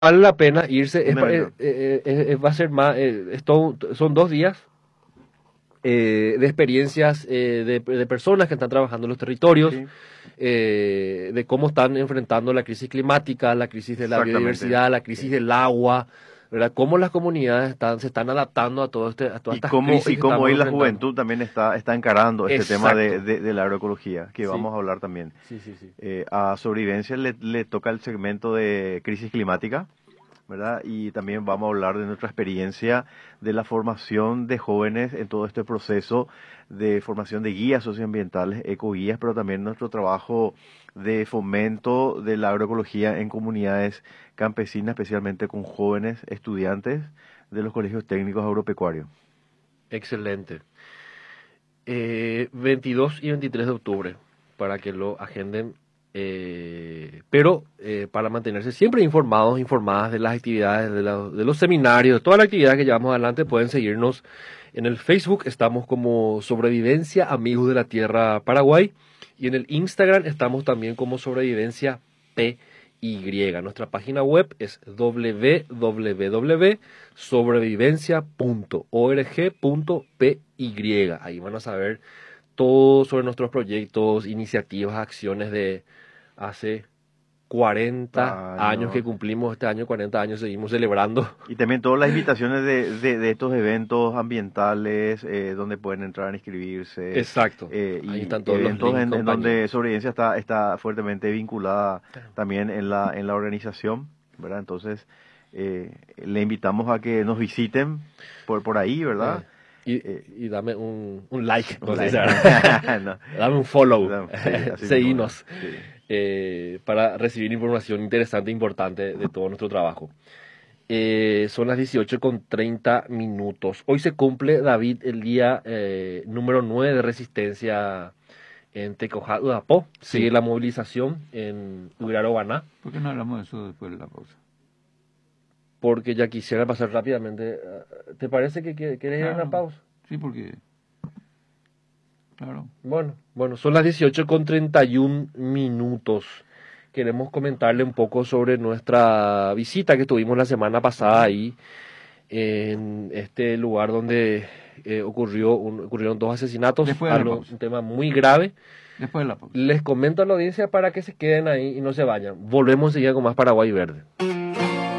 vale la pena irse. Un evento. Va a ser más, son 2 días de experiencias de personas que están trabajando en los territorios, Sí, de cómo están enfrentando la crisis climática, la crisis de la exactamente. biodiversidad, la crisis Sí. del agua, ¿verdad? Cómo las comunidades se están adaptando a todas estas crisis Y que cómo estamos hoy la enfrentando. juventud también está encarando este tema Exacto. de la agroecología, que Sí, vamos a hablar también. sí, sí, sí. A Sobrevivencia le toca el segmento de crisis climática, ¿verdad? Y también vamos a hablar de nuestra experiencia de la formación de jóvenes en todo este proceso de formación de guías socioambientales, ecoguías, pero también nuestro trabajo de fomento de la agroecología en comunidades campesinas, especialmente con jóvenes estudiantes de los colegios técnicos agropecuarios. Excelente. 22 y 23 de octubre, para que lo agenden, pero para mantenerse siempre informados, informadas de las actividades, de los seminarios, de toda la actividad que llevamos adelante, pueden seguirnos en el Facebook, estamos como Sobrevivencia Amigos de la Tierra Paraguay, y en el Instagram estamos también como Sobrevivencia PY. Nuestra página web es www.sobrevivencia.org.py. Ahí van a saber todo sobre nuestros proyectos, iniciativas, acciones de hace 40 años que Años. cumplimos. Este año 40 años seguimos celebrando. Y también todas las invitaciones de estos eventos ambientales donde pueden entrar a inscribirse Exacto. Ahí y están todos los eventos links, en compañía. donde Sobrevivencia está fuertemente vinculada también en la organización, ¿verdad? Entonces, le invitamos a que nos visiten por ahí, ¿verdad? Eh, y, Eh, y dame un like, un como se dice like. ahora. No, Dame un follow. no, sí, así mismo, ¿verdad? Seguinos Sí. para recibir información interesante e importante de todo nuestro trabajo. Son las 18:30. Hoy se cumple, David, el día número 9 de resistencia en Tecojá, Udapó. Sí. Sigue la movilización en Urarobaná, ¿Por qué no hablamos de eso después de la pausa? porque ya quisiera pasar rápidamente. ¿Te parece que quieres ir a una Claro. pausa? Sí, porque... Claro. Bueno, son las 18:31. Queremos comentarle un poco sobre nuestra visita que tuvimos la semana pasada ahí, en este lugar donde ocurrieron 2 asesinatos, Después de la pausa. un tema muy grave. Después de la pausa. Les comento a la audiencia para que se queden ahí y no se vayan. Volvemos enseguida con más Paraguay Verde.